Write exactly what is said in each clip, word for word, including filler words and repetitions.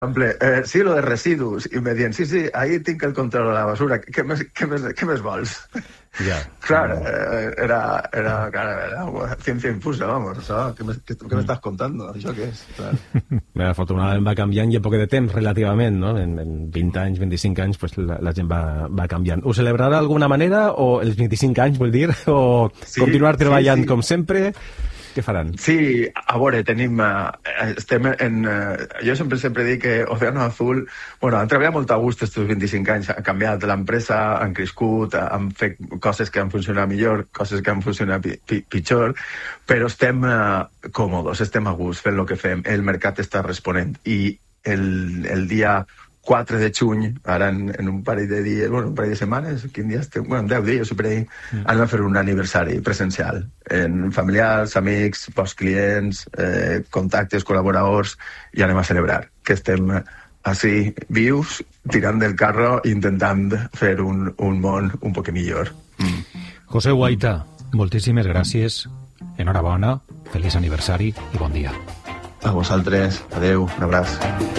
exemple, eh, sí, lo de residus, i me diuen, sí, sí, ahí tinc el control de la basura, què més, què més, què més vols? Ja. Clar, eh, era, era, claro, era ciencia infusa, vamos, ¿sabes? ¿Qué me, qué, qué me estás contando? ¿Això què és? Clar. Bé, afortunadament va canviant i en poc de temps, relativament, no? En, en vint anys, vint-i-cinc anys, pues, la, la gent va, va canviant. Ho celebrarà d'alguna manera, o els vint-i-cinc anys, vull dir, o sí, continuar treballant sí, sí. com sempre? Què faran? Sí, a veure, tenim... Eh, estem en... Eh, jo sempre sempre dic que Océano Azul... Bueno, han treballat molt a gust estos vint-i-cinc anys, ha canviat l'empresa, han crescut, han fet coses que han funcionat millor, coses que han funcionat pi, pi, pitjor, però estem eh, còmodes, estem a gust fent el que fem, el mercat està responent, i el, el dia quatre de juny, ara en, en un parell de dies, bueno, un parell de setmanes, quin dia estem? Bueno, deu dies o per ahí, mm. anem a fer un aniversari presencial, en familiars, amics, postclients, eh, contactes, col·laboradors, i anem a celebrar que estem així vius, tirant del carro, intentant fer un, un món un poc millor. Mm. José Guaita, moltíssimes gràcies, enhorabona, feliç aniversari i bon dia. A vosaltres, adeu, un abraç.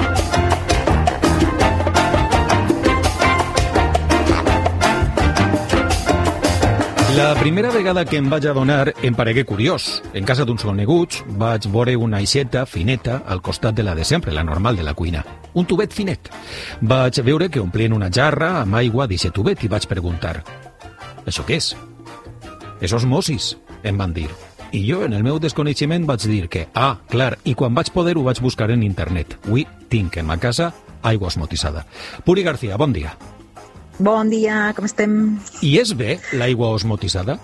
La primera vegada que em vaig adonar em paregué curiós. En casa d'uns coneguts vaig veure una aixeta fineta al costat de la de sempre, la normal de la cuina. Un tubet finet. Vaig veure que omplien una jarra amb aigua d'aquest tubet i vaig preguntar: això què és? És osmosis, em van dir. I jo, en el meu desconeixement, vaig dir que, ah, clar, i quan vaig poder ho vaig buscar en internet. Avui tinc en ma casa aigua osmotitzada. Puri García, bon dia. Bon dia, com estem? I és bé l'aigua osmotitzada?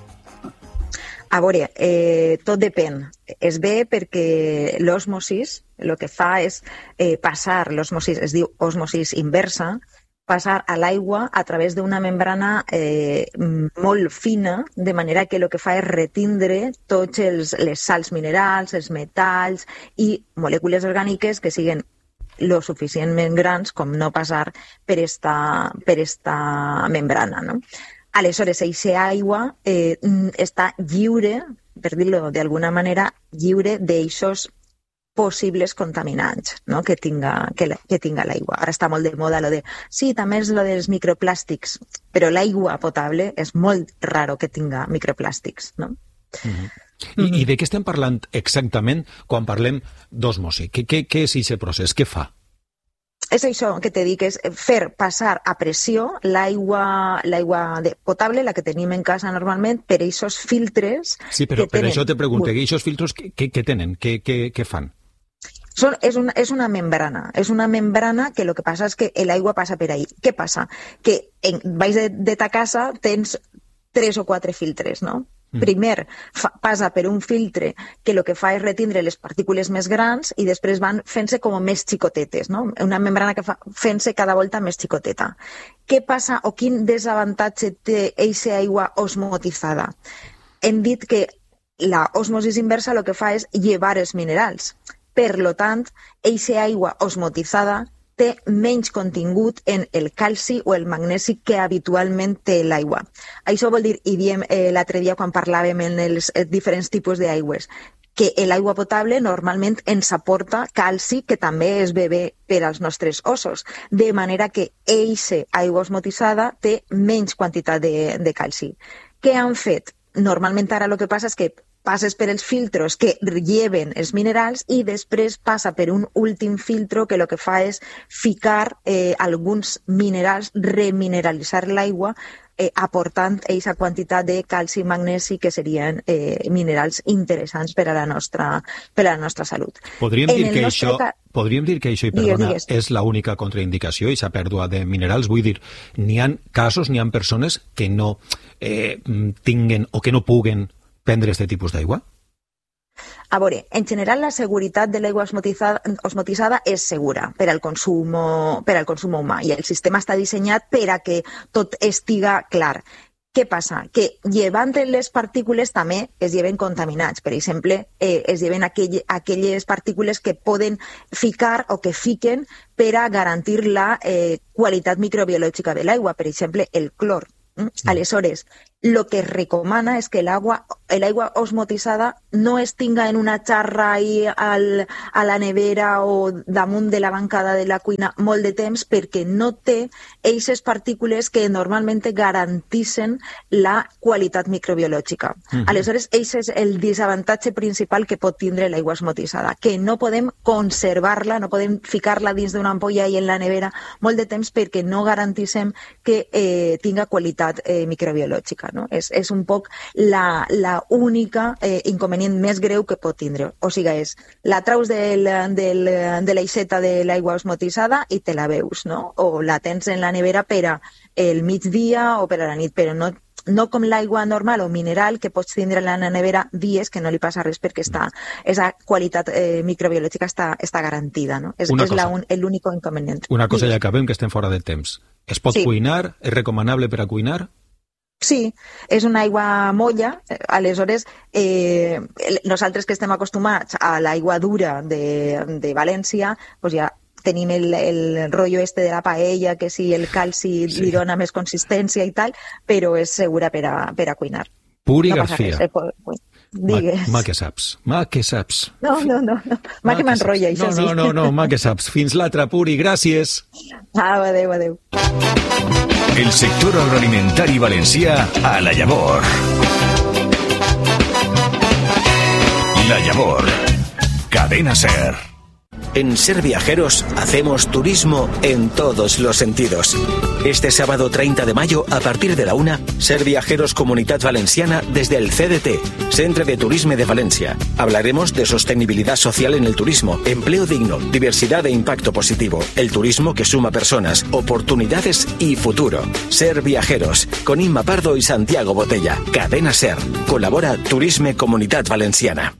A veure, eh, tot depèn. És bé perquè l'osmosis el que fa és eh, passar, l'osmosis es diu osmosis inversa, passar a l'aigua a través d'una membrana eh, molt fina, de manera que el que fa és retindre tots els, les sals minerals, els metalls i molècules orgàniques que siguen lo suficientment grans com no passar per esta, per esta membrana, no? Aleshores, aquesta aigua eh, està lliure, per dir-ho d'alguna manera, lliure d'eixos possibles contaminants, no? que tinga, que, que tinga l'aigua. Ara està molt de moda lo de, sí, també és lo dels microplàstics, però l'aigua potable és molt raro que tinga microplàstics, no? Mm-hmm. I, I de què estem parlant exactament quan parlem d'osmosi? Què, què, què és aquest procés? Què fa? És això que te dic, és fer passar a pressió l'aigua l'aigua potable, la que tenim en casa normalment, per aquests filtres... Sí, però que per tenen... això te pregunto, aquests filtres què, què tenen? Què, què, què fan? Són, és, una, és una membrana, és una membrana que el que passa és que l'aigua passa per ahí. Què passa? Que en, baix de, de ta casa tens tres o quatre filtres, no? Mm. Primer fa, passa per un filtre que el que fa és retindre les partícules més grans i després van fent-se com més xicotetes, no? Una membrana que fa fent-se cada volta més xicoteta. Què passa o quin desavantatge té aquesta aigua osmotitzada? Hem dit que la osmosis inversa el que fa és llevar els minerals. Per lo tant, aquesta aigua osmotitzada té menys contingut en el calci o el magnesi que habitualment té l'aigua. Això vol dir, i diem eh, l'altre dia quan parlàvem en els eh, diferents tipus d'aigües, que l'aigua potable normalment ens aporta calci, que també és bé bé per als nostres ossos, de manera que eixa aigua osmotitzada té menys quantitat de, de calci. Què han fet? Normalment ara el que passa és que passes per els filtros que lleven els minerals i després passa per un últim filtro que el que fa és ficar eh, alguns minerals, remineralitzar l'aigua, eh, aportant aquesta quantitat de calci i magnesi que serien eh, minerals interessants per a la nostra, per a la nostra salut. Podríem dir, que això, ca... podríem dir que això, i perdona, digues, digues. és l'única contraindicació, aquesta pèrdua de minerals. Vull dir, n'hi ha casos, n'hi ha persones que no eh, tinguen o que no puguen prendre aquest tipus d'aigua? A veure, en general la seguretat de l'aigua osmotitzada, osmotitzada és segura per al, consum, per al consum humà i el sistema està dissenyat per a que tot estiga clar. Què passa? Que llevant les partícules també es lleven contaminats. Per exemple, eh, es lleven aquell, aquelles partícules que poden ficar o que fiquen per a garantir la eh, qualitat microbiològica de l'aigua, per exemple, el clor. Mm? Aleshores, lo que es recomana és que l'aigua l'aigua osmotizada no es tinga en una xarra ahí al, a la nevera o damunt de la bancada de la cuina molt de temps, perquè no té eixes partícules que normalment garantissen la qualitat microbiològica. Mm-hmm. Aleshores, eix és el desavantatge principal que pot tindre l'aigua osmotizada, que no podem conservar-la, no podem ficar-la dins d'una ampolla i en la nevera molt de temps perquè no garantissem que eh, tinga qualitat eh, microbiològica. No? És, és un poc la, la única eh, inconvenient més greu que pot tindre. O sigui, és la traus del, del, de l'aixeta de l'aigua osmotizada i te la veus, no? O la tens en la nevera per a el migdia o per a la nit, però no, no com l'aigua normal o mineral que pots tindre en la nevera dies que no li passa res perquè està, esa qualitat eh, microbiològica està, està garantida. No? És, és la, un, l'únic inconvenient. Una cosa, ja acabem, que estem fora de temps. Es pot sí. cuinar? És recomanable per a cuinar? Sí, és una aigua molla, aleshores eh, nosaltres que estem acostumats a l'aigua dura de, de València, pues ja tenim el, el rotllo este de la paella, que si el calci sí. li dona més consistència i tal, però és segura per a, per a cuinar. Puri no García. Res, eh, digues. Ma, ma que saps, ma que saps. No, no, no, no. ma, ma que m'enrotlla, això no, sí. No, no, no, ma que saps. Fins l'altre, Puri, gràcies. Ah, adéu, adéu. El sector agroalimentari valencià a La Llavor. La Llavor. Cadena SER. En Ser Viajeros hacemos turismo en todos los sentidos. Este sábado treinta de mayo, a partir de la una, Ser Viajeros Comunitat Valenciana desde el C D T, Centre de Turisme de Valencia. Hablaremos de sostenibilidad social en el turismo, empleo digno, diversidad e impacto positivo, el turismo que suma personas, oportunidades y futuro. Ser Viajeros, con Inma Pardo y Santiago Botella. Cadena SER. Colabora Turisme Comunitat Valenciana.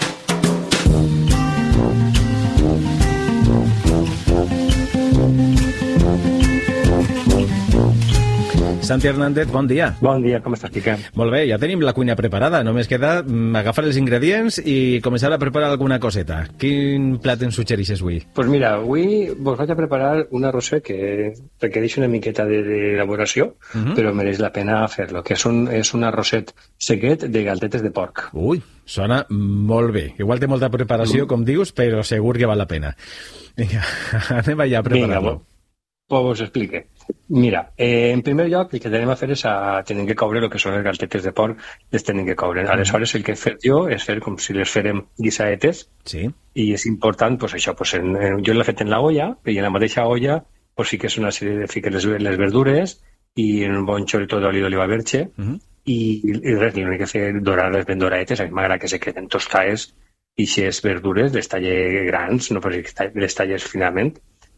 Santi Hernández, bon dia. Bon dia, com estàs, Quique? Molt bé, ja tenim la cuina preparada. Només queda agafar els ingredients i començar a preparar alguna coseta. Quin plat ens suggereixes avui? Doncs pues mira, avui vos vaig a preparar un arrosset que requereix una miqueta d'elaboració, de, uh-huh. però mereix la pena fer-lo, que és un, és un arrosset sequet de galtetes de porc. Ui, sona molt bé. Igual té molta preparació, mm. com dius, però segur que val la pena. Vinga, anem allà a preparar-lo. Vinga, pues us explique. Mira, eh, en primer lloc el que tenim a fer és a tenir que coure el que són les galtetes de porc, les tenim que coure. Aleshores el que he fet jo és fer com si les farem guisaetes, sí. i és important, pues això, pues en, en, jo l'he fet en la olla, i en la mateixa olla pues sí que és una sèrie de fiques les, les verdures i en un bon xorito d'oli d'oliva verge, uh-huh. i, i res, l'únic que fer dorar-les ben doraetes. A mi m'agrada que se queden tostades i si és verdures les talle grans, no per les talles finalment.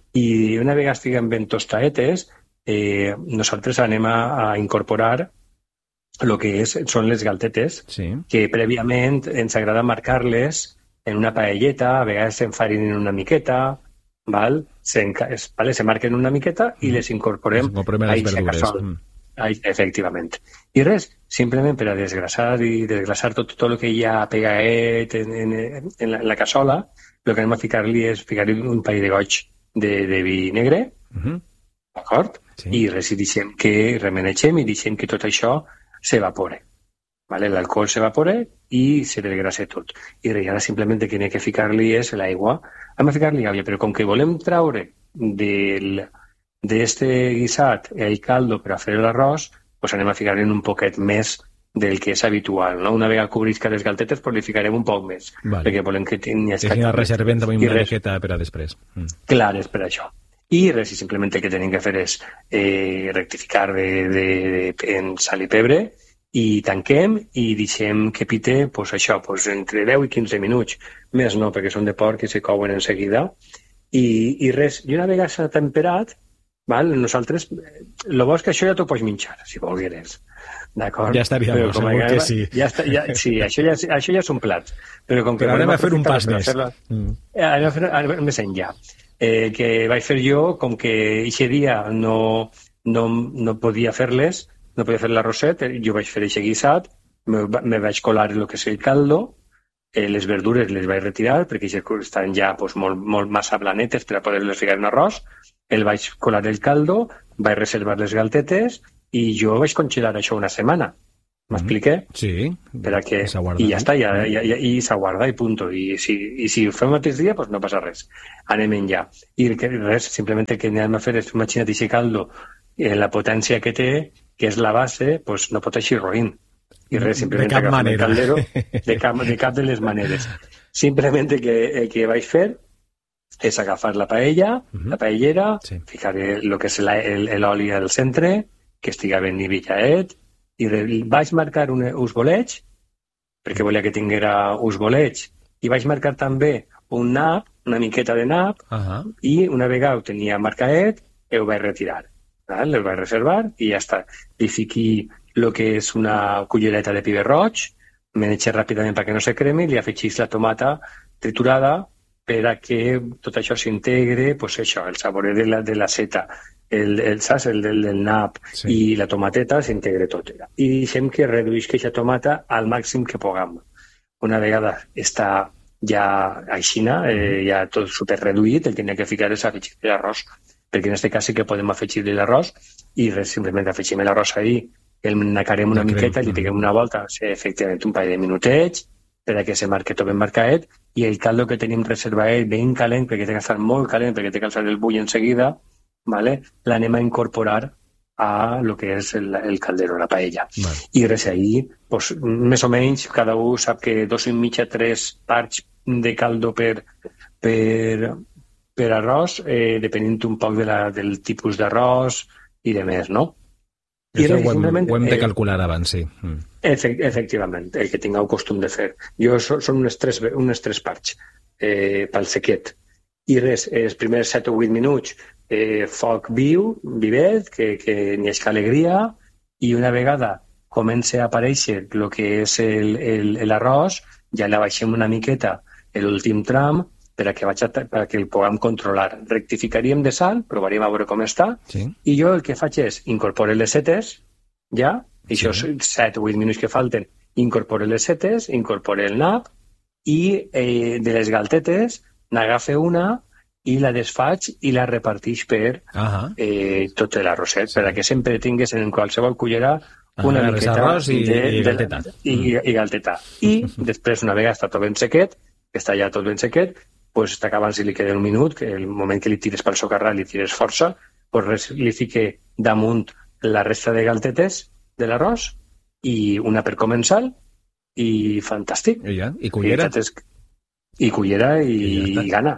I una vegada estiguen ben tostaetes, eh, nosaltres anem a, a incorporar el que és, són les galtetes, sí. que prèviament ens agrada marcar-les en una paelleta, a vegades s'enfarinen una miqueta, val? Se, es, vale? se marquen una miqueta i les incorporem a aquesta cassola. Mm. Efectivament. I res, simplement per a desgrassar i desgrassar tot, tot el que hi ha pegaet en, en, en, la, en la cassola, el que anem a ficar-li és ficar-li un paell de goig de, de vi negre, uh-huh. d'acord? Sí. I res, i deixem que remenegem i deixem que tot això s'evapore. Vale? L'alcohol s'evapore i se desgrassa tot. I res, ara simplement el que n'hi ha que ficar-li és l'aigua. Hem de ficar-li aigua, però com que volem traure del d'este guisat el caldo per a fer l'arròs, pues anem a ficar-li un poquet més del que és habitual, no? Una vegada cobrisca les galtetes, pues li ficarem un poc més, vale. perquè volem que tingui... Que sigui reservent amb una miqueta per a després. Mm. Clar, és per això. I res, i simplement el que tenim que fer és eh, rectificar de, de, de, en sal i pebre, i tanquem i deixem que pite, pues això, pues entre deu i quinze minuts, més no, perquè són de porc i se couen en seguida, i, i res, i una vegada s'ha temperat, val? Nosaltres, el bo és que això ja t'ho pots menjar, si volgueres. D'acord? Ja estaria bo, segur a, que sí. Ja està, ja, sí, això ja, això ja és un plat. Però, com que però anem a fer un pas més. Mm. Anem a fer anem més enllà. Eh, que vaig fer jo, com que aquest dia no, no, no podia fer-les, no podia fer l'arrosset, jo vaig fer aquest guisat, me, me vaig colar el que és el caldo, eh, les verdures les vaig retirar, perquè estan ja pues, molt, molt massa blanetes per a poder-les ficar en arròs, el vaig colar el caldo, vaig reservar les galtetes, i jo vaig congelar això una setmana. M'expliqué? Sí. Per a que, I ja està, ja, ja, ja, i s'aguarda i punto. I si, i si ho fem el mateix dia, pues no passa res. Anem enllà. I que res, simplement el que anem a fer és imaginar aquest caldo, eh, la potència que té, que és la base, pues no pot eixir roïn. I res, simplement de cap manera. El caldero, de, cap, de cap de les maneres. Simplement el que, el que vaig fer és agafar la paella, uh-huh. la paellera, sí. ficar el que és l'oli al centre, que estiga ben nivelladet, i vaig marcar un, uns bolets, perquè volia que tinguera uns bolets, i vaig marcar també un nap, una miqueta de nap, uh-huh. i una vegada ho tenia marcadet, ho vaig retirar. Val? El vaig reservar i ja està. Li fiqui el que és una cullereta de piber roig, me n'eché ràpidament perquè no se cremi, li afegís la tomata triturada per a que tot això s'integre, pues això, el sabor de la, de la seta, el, el, saps, el del, del nap sí. i la tomateta s'integre tot. I deixem que reduïsca aquesta tomata al màxim que puguem. Una vegada està ja aixina, eh, ja tot super reduït, el que n'hi ha que ficar és afegir l'arròs, perquè en aquest cas sí que podem afegir l'arròs i res, simplement afegim l'arròs ahí, el nacarem una miqueta, li peguem una volta, sí, efectivament un parell de minutets, per a que se marque tot ben marcadet, i el caldo que tenim reservat ben calent, perquè té que estar molt calent, perquè té que alçar el bull en seguida, ¿vale? L'anem a incorporar a lo que és el, el caldero, la paella. Vale. I res ahí, pues, més o menys, cada un sap que dos i mitja, tres parts de caldo per, per, per arròs, eh, depenent un poc de la, del tipus d'arròs i de més, no? I res, ho, hem, ho hem de calcular eh, abans, sí. Mm. Efect, efectivament, el que tingueu costum de fer. Jo so, són unes tres, unes tres parts eh, pel sequet. I res, els primers set o vuit minuts eh, foc viu, vivet, que, que n'hi hagi alegria, i una vegada comença a aparèixer el que és l'arròs, ja la baixem una miqueta l'últim tram per a que, vaig a, per a que el puguem controlar. Rectificaríem de sal, provaríem a veure com està, sí. I jo el que faig és incorporar les setes, ja, i sí. Això set o vuit minuts que falten, incorpore les setes, incorpore el nap, i eh, de les galtetes n'agafe una i la desfaig i la repartix per uh-huh. eh, tot l'arrosset, sí. Per a que sempre tingues en qualsevol cullera una uh, miqueta arròs i, de, i galteta. De, i, i, i galteta. I després, una vegada està tot ben sequet, que està ja tot ben sequet, pues, està acabant si li queda un minut, que el moment que li tires pel socarrat li tires força, pues, li fique damunt la resta de galtetes de l'arròs i una per comensal i fantàstic. I, ja, i cullera. I, i cullera i, I, ja i gana.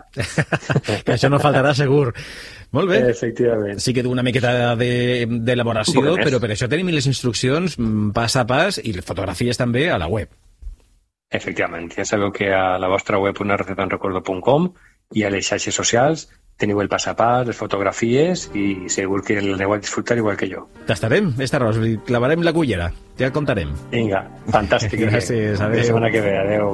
Que això no faltarà segur. Molt bé. Efectivament. Sí que té una miqueta d'elaboració, de, però per això tenim les instruccions pas a pas i les fotografies també a la web. Efectivament. Ja sabeu que a la vostra web una receta en recordo punt com i a les xarxes socials teniu el pas a pas, les fotografies i segur que l'aneu a disfrutar igual que jo. Tastarem, este arròs, clavarem la cullera, ja el contarem. Vinga, fantàstic. Gràcies, adéu. La setmana que ve, adéu.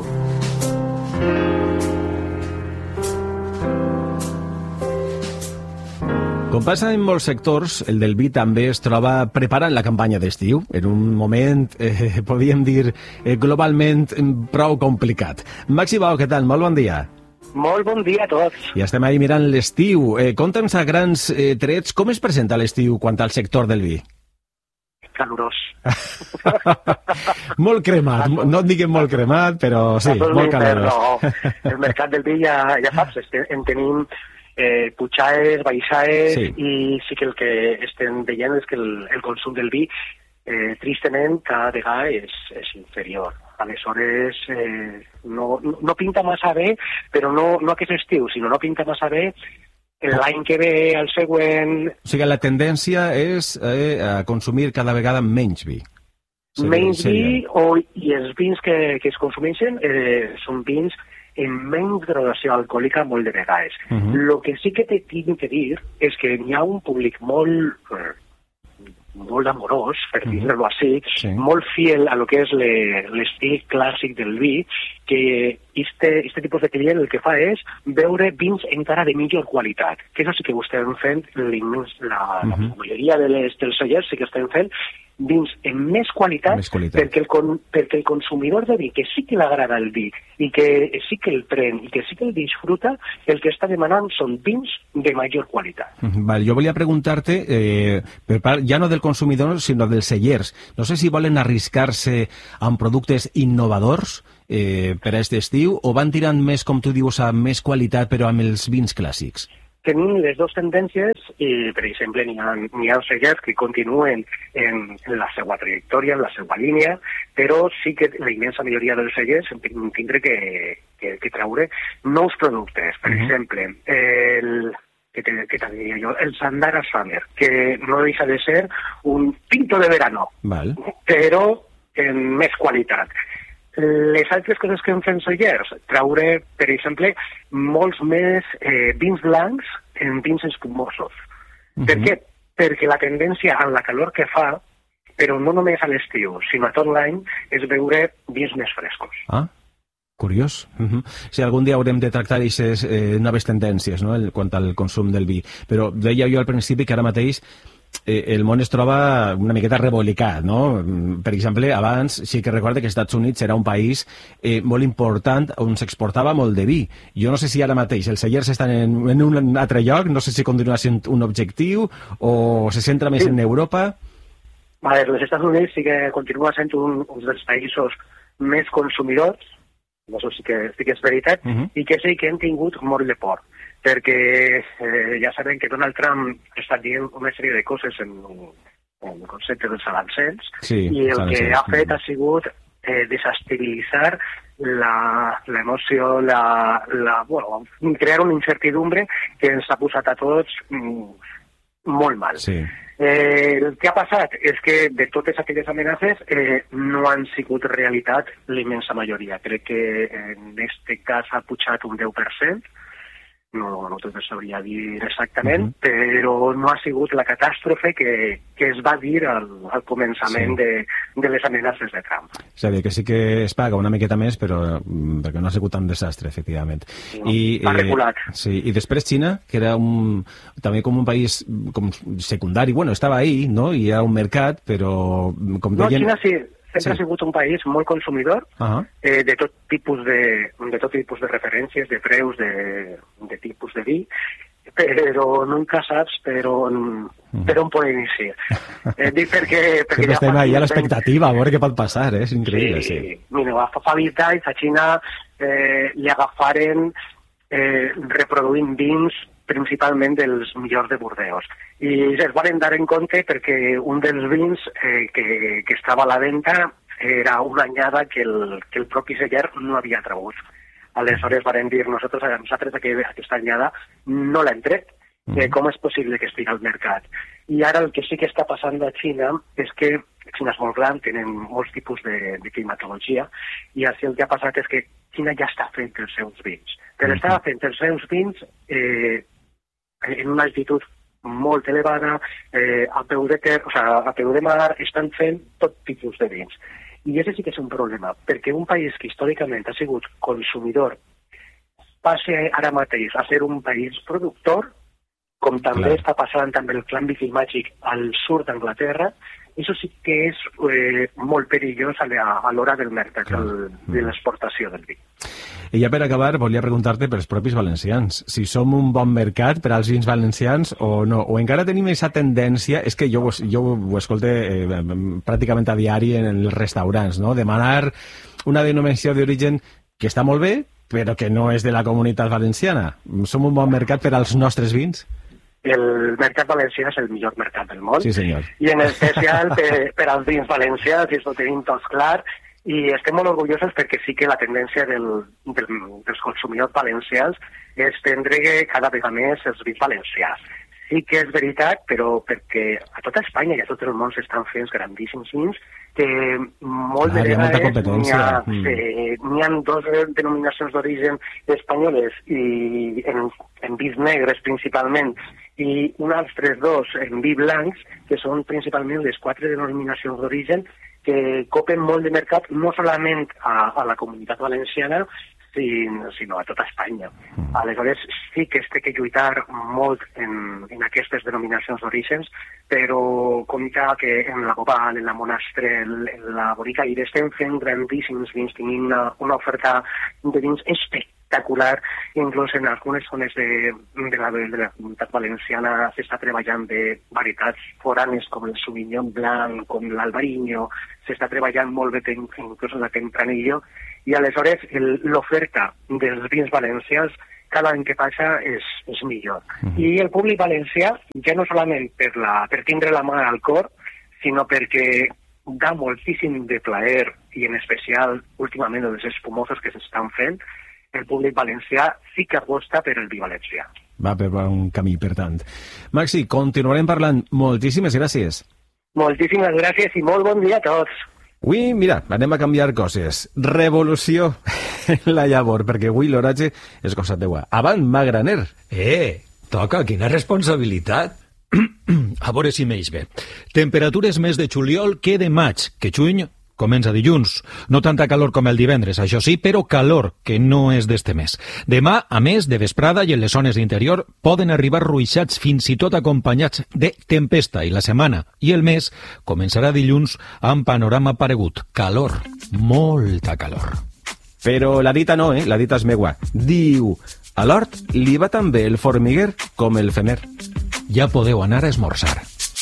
Com passa en molts sectors, el del vi també es troba preparant la campanya d'estiu, en un moment, eh, podríem dir, eh, globalment prou complicat. Maxi Bau, què tal? Molt bon dia. Molt bon dia a tots. I estem ahí mirant l'estiu. Eh, Conta'ns a grans eh, trets com es presenta l'estiu quant al sector del vi. Calorós. Molt cremat, no et diguem molt cremat, però sí, molt calorós. No, el mercat del vi ja, ja saps, en tenim eh, pujades, baixades, sí. I sí que el que estem veient és que el, el consum del vi, eh, tristament, cada vegada és, és inferior. Aleshores, eh, no, no pinta massa bé, però no, no aquest estiu, sinó no pinta massa bé l'any que ve, el següent... O sigui, la tendència és eh, a consumir cada vegada menys vi. Seria, menys seria. Vi, o, i els vins que, que es consumeixen eh, són vins en menys graduació alcohòlica molt de vegades. El uh-huh. que sí que te tinc que dir és que hi ha un públic molt... Eh, molt amorós, per dir-ho així, sí. Molt fiel a lo que és l'estil clàssic del vi, que este, este tipus de client el que fa és veure vins encara de millor qualitat, que això sí que ho estem fent, la, la majoria de les, dels cellers sí que estem fent vins amb més qualitat, més qualitat. Perquè, el, perquè el consumidor de vi, que sí que l'agrada el vi i que sí que el pren i que sí que el disfruta, el que està demanant són vins de major qualitat. Vale, jo volia preguntar-te, eh, per part, ja no del consumidor, sinó dels cellers. No sé si volen arriscar-se amb productes innovadors eh, per a aquest estiu o van tirant més, com tu dius, a més qualitat però amb els vins clàssics? Tenim les dues tendències i, per exemple, n'hi ha, n'hi ha cellers que continuen en, en la seva trajectòria, en la seva línia, però sí que la immensa majoria dels cellers tindré que, que, que treure nous productes. Per uh -huh. exemple, el, que te, que te diria jo, el Sandara Summer, que no deixa de ser un tinto de verano, Val. però en més qualitat. Les altres coses que hem fet cellers, traure, per exemple, molts més eh, vins blancs en vins espumosos. Uh-huh. Per què? Perquè la tendència a la calor que fa, però no només a l'estiu, sinó a tot l'any, és beure vins més frescos. Ah, curiós. Uh-huh. Si algun dia haurem de tractar aquestes eh, noves tendències, no?, en quant al consum del vi. Però deia jo al principi que ara mateix Eh, el món es troba una miqueta rebolicat, no? Per exemple, abans sí que recordo que els Estats Units era un país eh, molt important on s'exportava molt de vi. Jo no sé si ara mateix els cellers estan en, en un altre lloc, no sé si continua sent un objectiu o se centra més sí. en Europa. A veure, els Estats Units sí que continua sent un, un dels països més consumidors, això sí que, sí que és veritat, uh-huh. i que sí que hem tingut molt de por, perquè eh, ja sabem que Donald Trump està dient una sèrie de coses en, en el concepte dels arancels, sí, i el arancels. que ha fet ha sigut eh, desestabilitzar l'emoció, la, la, bueno, crear una incertidumbre que ens ha posat a tots mm, molt mal. Sí. Eh, el que ha passat és que de totes aquelles amenaces eh, no han sigut realitat la immensa majoria. Crec que en aquest cas ha pujat un deu per cent, no, no tot sabria dir exactament, uh-huh. però no ha sigut la catàstrofe que, que es va dir al, al començament sí. de, de les amenaces de Trump. És a dir, que sí que es paga una miqueta més, però perquè no ha sigut tan desastre, efectivament. No, I, ha regulat. Eh, sí, i després Xina, que era un, també com un país com secundari, bueno, estava ahí, no?, i era un mercat, però com deien... No, Xina sí. Sempre sí. ha sigut un país molt consumidor, uh-huh. eh, de tot tipus de, de tot tipus de referències, de preus, de, de tipus de vi, però nunca saps per on, uh-huh. per on pot iniciar. Eh, dic perquè... perquè ja estem allà a l'expectativa, a veure què pot passar, eh? És increïble, sí. sí. Mira, fa vint anys a Xina eh, li agafaren eh, reproduint vins principalment dels millors de Bordeus. I es van dar en compte perquè un dels vins eh, que, que estava a la venda era una anyada que el, que el propi celler no havia tragut. Aleshores van dir nosaltres, nosaltres aquesta anyada no l'hem tret. Eh, com és possible que estigui al mercat? I ara el que sí que està passant a Xina és que Xina és molt gran, tenen molts tipus de, de climatologia, i així el que ha passat és que Xina ja està fent els seus vins. Però uh-huh. està fent els seus vins eh, en una altitud molt elevada, eh, a peu de ter, o sea, a peu de mar, estan fent tot tipus de vins. I això sí que és un problema, perquè un país que històricament ha sigut consumidor passe ara mateix a ser un país productor, com també Clar. està passant també el canvi climàtic al sud d'Anglaterra, això sí que és eh, molt perillós a l'hora del mercat, el, de l'exportació del vi. I ja per acabar, volia preguntar-te pels propis valencians, si som un bon mercat per als vins valencians o no, o encara tenim aquesta tendència, és que jo, jo ho escolte eh, pràcticament a diari en els restaurants, no?, demanar una denominació d'origen que està molt bé, però que no és de la comunitat valenciana. Som un bon mercat per als nostres vins? El mercat valencià és el millor mercat del món. Sí, senyor. I en especial per, per als vins valencians, i això ho tenim tots clar, i estem molt orgullosos perquè sí que la tendència del, del, dels consumidors valencians és prendre cada vegada més els vins valencians. Sí que és veritat, però perquè a tota Espanya i a tot el món s'estan fent grandíssims vins, que molt ah, de vegades n'hi ha, mm. eh, n'hi ha dos denominacions d'origen espanyoles i en, en vins negres principalment, i uns altres dos en vi blancs, que són principalment les quatre denominacions d'origen que copen molt de mercat, no solament a, a la comunitat valenciana, sinó a tota Espanya. Aleshores, sí que es té que lluitar molt en, en aquestes denominacions d'orígens, però compta que en la Global, en la Monastrell, en la Boricaire, estem fent grandíssims vins, tenim una, una oferta de vins espectacular, inclús en algunes zones de, de, la, de la comunitat valenciana s'està treballant de varietats foranes com el Sauvignon Blanc, com l'Albariño, s'està treballant molt bé inclús en la Tempranillo, i aleshores l'oferta dels vins valencians cada any que passa és, és millor. Uh-huh. I el públic valencià, ja no solament per, la, per tindre la mà al cor, sinó perquè dà moltíssim de plaer, i en especial últimament els espumosos que s'estan fent, el públic valencià sí que aposta per el vi valencià. Va per un camí, per tant. Maxi, continuarem parlant. Moltíssimes gràcies. Moltíssimes gràcies i molt bon dia a tots. Avui, mira, anem a canviar coses. Revolució en la llavor, perquè avui l'oratge és cosa teua. Avant, magraner. Eh, toca, quina responsabilitat. A veure si m'eix bé. Temperatures més de juliol que de maig, que juny comença dilluns. No tanta calor com el divendres, això sí, però calor, que no és d'este mes. Demà, a més, de vesprada i en les zones d'interior, poden arribar ruixats fins i tot acompanyats de tempesta, i la setmana i el mes començarà dilluns amb panorama paregut. Calor, molta calor. Però la dita no, eh? La dita és meua. Diu, a l'hort li va tan bé el formiguer com el femer. Ja podeu anar a esmorzar.